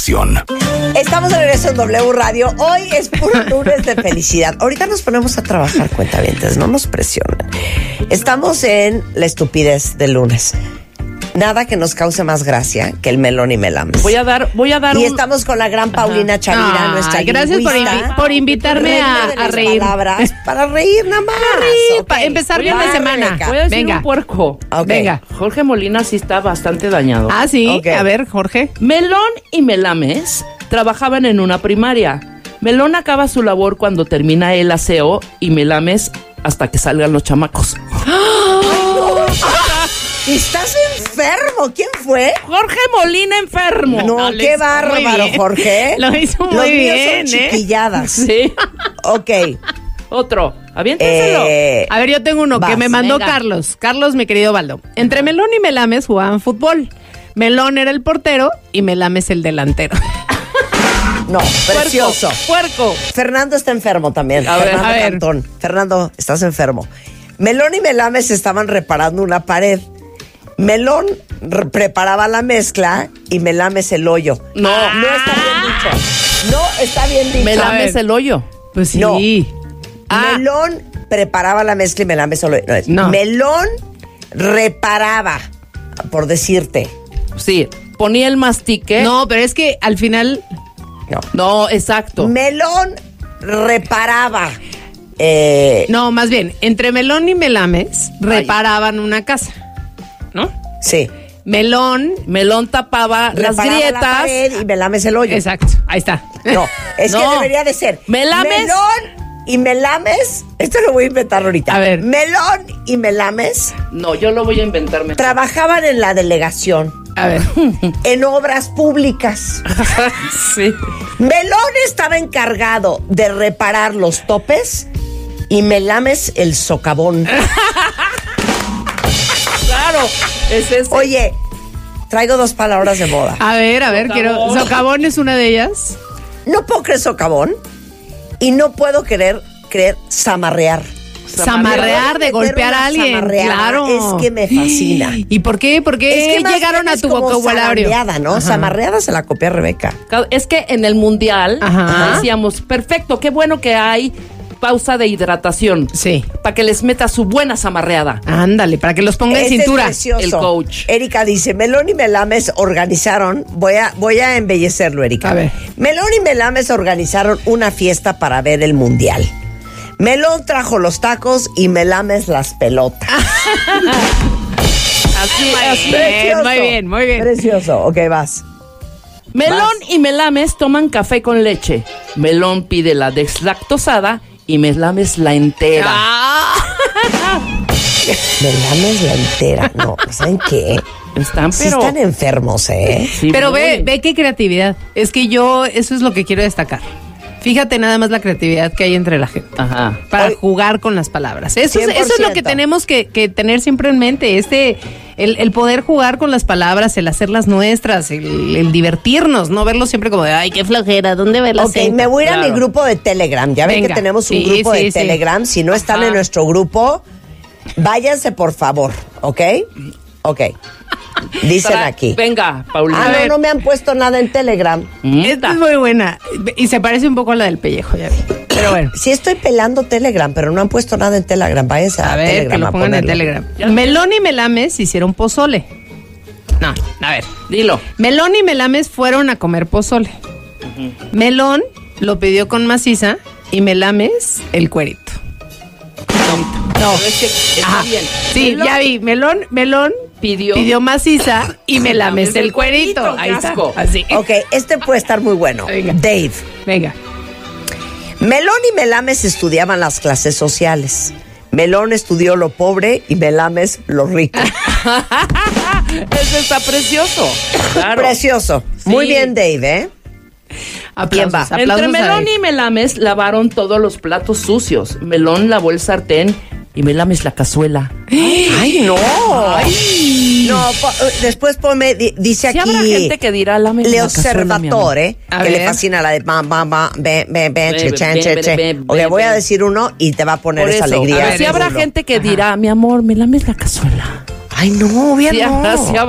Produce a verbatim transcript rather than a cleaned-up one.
estación. Estamos de regreso en W Radio. Hoy es puro lunes de felicidad. Ahorita nos ponemos a trabajar, cuentavientes, no nos presionen. Estamos en la estupidez del lunes. Nada que nos cause más gracia que el melón y melames. Voy a dar, voy a dar Y un... estamos con la gran Paulina Chavira, Ay, nuestra gracias por, lingüista, invi- por invitarme a, reina de a las reír. palabras, para reír nada más. reír, Ok. para empezar Voy bien a- la semana. Rebeca. Voy a decir Venga. un puerco. Ok. Venga. Jorge Molina sí está bastante dañado. Ah, sí. Ok. A ver, Jorge. Melón y Melames trabajaban en una primaria. Melón acaba su labor cuando termina el aseo y Melames hasta que salgan los chamacos. Estás enfermo. ¿Quién fue? Jorge Molina enfermo. No, No, lo qué hizo muy bárbaro, bien. Jorge. Lo hizo muy Los míos bien, son ¿eh? chiquilladas. Sí. Ok. Otro. Aviéntenselo. Eh, A ver, yo tengo uno vas. que me mandó Venga. Carlos. Carlos, mi querido Baldo. Entre Melón y Melames jugaban fútbol. Melón era el portero y Melames el delantero. no, precioso. Puerco. puerco. Fernando está enfermo también. A ver, Fernando a ver. Cantón. Fernando, estás enfermo. Melón y Melames estaban reparando una pared. Melón re- preparaba la mezcla y Melames el hoyo. No. No está bien dicho. No está bien dicho. Melames ver. el hoyo. Pues sí. No. Ah. Melón preparaba la mezcla y Melames el hoyo. No, es No. Melón reparaba, por decirte. Sí. Ponía el mastique. No, pero es que al final... No. No, exacto. Melón reparaba. Eh, No, más bien, entre Melón y Melames reparaban una casa, ¿no? sí. Melón... Melón tapaba las Reparaba la grietas. pared y Melames el hoyo. Exacto, ahí está. No, es que No. debería de ser Melames. Melón y Melames. Esto lo voy a inventar ahorita. A ver. Melón y Melames No, yo lo voy a inventar mejor. trabajaban en la delegación, A ver. en obras públicas. Sí. Melón estaba encargado de reparar los topes y Melames el socavón. Claro. Es ese. Oye, traigo dos palabras de moda. A ver, a ver, Socavón. quiero... ¿Socavón es una de ellas? No puedo creer socavón y no puedo querer creer zamarrear. Zamarrear, de Meter golpear una a alguien, zamarreada claro. es que me fascina. ¿Y por qué? ¿Por qué Es que más llegaron bien a es tu como vocabulario? zamarreada, ¿no? Ajá. Zamarreada se la copió Rebeca. Es que en el mundial Ajá. decíamos, perfecto, qué bueno que hay pausa de hidratación. Sí. Para que les meta su buena zamarreada. Ándale, para que los ponga en Este cintura. es precioso. el coach. Erika dice, Melón y Melames organizaron, voy a, voy a embellecerlo, Erika. A ver. Melón y Melames organizaron una fiesta para ver el mundial. Melón trajo los tacos y Melames las pelotas. Así, Muy así. bien, muy bien, muy bien. Precioso. Ok, vas. Melón Vas. y Melames toman café con leche. Melón pide la deslactosada y Melames la entera. Ah. Melames la entera. No, ¿saben qué? Están, Sí pero... están enfermos, ¿eh? Sí, Pero muy. ve, ve qué creatividad. Es que yo, eso es lo que quiero destacar. Fíjate nada más la creatividad que hay entre la gente. Ajá. Para Hoy- jugar con las palabras. Eso es, cien por eso es lo que ciento. tenemos que, que tener siempre en mente. Este, el, el poder jugar con las palabras, el hacerlas nuestras, el, el divertirnos, no verlo siempre como de, ay, qué flojera, ¿dónde verlas? Ok, me voy a ir a Claro. mi grupo de Telegram. Ya ven Venga. que tenemos un Sí, grupo sí, de sí. Telegram. Si no están Ajá. en nuestro grupo, váyanse por favor, ¿ok? Ok. Dicen Para- aquí. Venga, Paulina. Ah, A no, ver. no me han puesto nada en Telegram. Esta es muy buena. Y se parece un poco a la del pellejo, ya vi. Pero bueno. Sí estoy pelando Telegram, pero no han puesto nada en Telegram. Váyanse a, A ver, Telegram que lo a pongan en ponerlo. Telegram. Ya. Melón y Melames hicieron pozole. No, a ver. Dilo. Melón y Melames fueron a comer pozole. Melón lo pidió con maciza y Melames el cuerito. No. Pero es que está Ajá. bien. Sí, Melón ya vi. Melón, Melón Pidió. pidió maciza y Melames Melames el el cuerito. cuerito, Ahí está. asco. Así. Ok, este puede estar muy bueno. Venga. Dave. Venga. Melón y Melames estudiaban las clases sociales. Melón estudió lo pobre y Melames lo rico. Ese está precioso. Claro. Precioso. Sí. Muy bien, Dave, ¿eh? Aplausos, va? aplausos Entre a Melón Dave. y Melames lavaron todos los platos sucios. Melón lavó el sartén y Melames la cazuela. ¡Ay, no! Ay. No, po- después ponme, di- dice Sí aquí... habrá gente que dirá, lame Le la cazuela, mi amor. Observatore, A que le ver. fascina la de bam, bam, bam, ben, ben, ben, Be, che, be, chen, be, che, be, che. be, Ok, be, voy a be. decir uno y te va a poner Por esa eso, alegría. a ver, sí habrá Uno. gente que dirá, mi amor, me lames la cazuela. Ay, no, bien Sí no. habrá, sí habrá.